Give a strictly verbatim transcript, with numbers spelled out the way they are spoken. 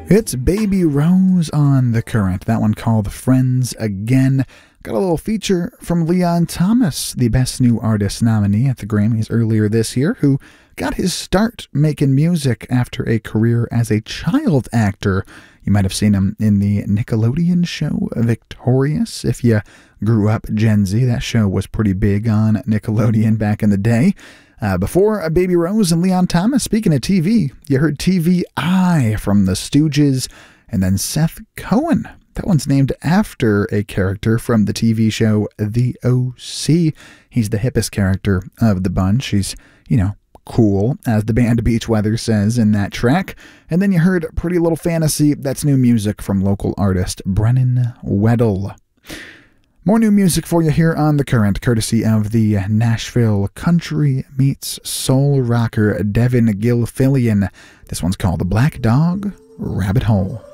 It's Baby Rose on The Current, that one called Friends Again. Got a little feature from Leon Thomas, the Best New Artist nominee at the Grammys earlier this year, who got his start making music after a career as a child actor. You might have seen him in the Nickelodeon show Victorious. If you grew up Gen Z, that show was pretty big on Nickelodeon back in the day. Uh, before Baby Rose and Leon Thomas, speaking of T V, you heard T V I from the Stooges, and then Seth Cohen. That one's named after a character from the T V show The O C. He's the hippest character of the bunch. He's, you know, cool, as the band Beach Weather says in that track. And then you heard Pretty Little Fantasy. That's new music from local artist Brennan Weddle. More new music for you here on The Current, courtesy of the Nashville country meets soul rocker Devin Gilfillian. This one's called The Black Dog Rabbit Hole.